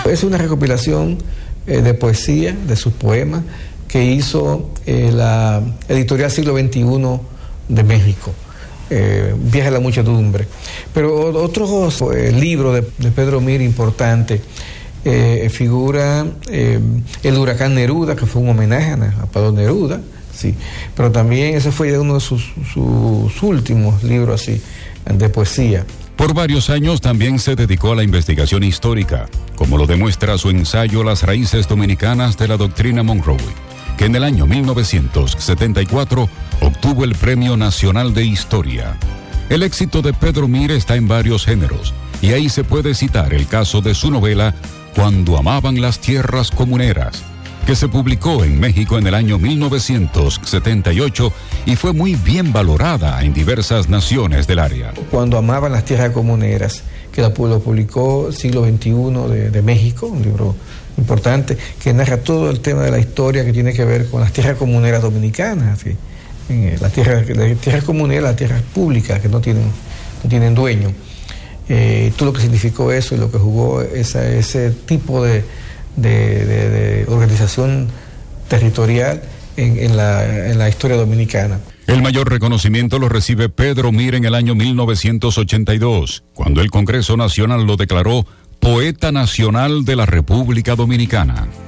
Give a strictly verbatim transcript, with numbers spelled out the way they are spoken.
Es una recopilación eh, de poesía, de sus poemas, que hizo eh, la editorial Siglo veintiuno de México, eh, Viaje a la muchedumbre. Pero otro eh, libro de, de Pedro Mir importante, eh, figura eh, El huracán Neruda, que fue un homenaje a Pablo Neruda, sí, pero también ese fue uno de sus, sus últimos libros así de poesía. Por varios años también se dedicó a la investigación histórica, como lo demuestra su ensayo Las raíces dominicanas de la doctrina Monroe, que en el año mil novecientos setenta y cuatro obtuvo el Premio Nacional de Historia. El éxito de Pedro Mir está en varios géneros, y ahí se puede citar el caso de su novela Cuando amaban las tierras comuneras, que se publicó en México en el año mil novecientos setenta y ocho y fue muy bien valorada en diversas naciones del área. Cuando amaban las tierras comuneras, que lo publicó Siglo veintiuno de, de México, un libro importante, que narra todo el tema de la historia que tiene que ver con las tierras comuneras dominicanas, ¿sí? Las tierras, las tierras comuneras, las tierras públicas que no tienen, no tienen dueño. Eh, todo lo que significó eso y lo que jugó esa, ese tipo de, de, de, de organización territorial en, en, la, en la historia dominicana. El mayor reconocimiento lo recibe Pedro Mir en el año mil novecientos ochenta y dos, cuando el Congreso Nacional lo declaró Poeta Nacional de la República Dominicana.